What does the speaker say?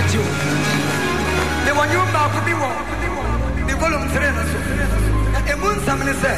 you. The one you about to be one.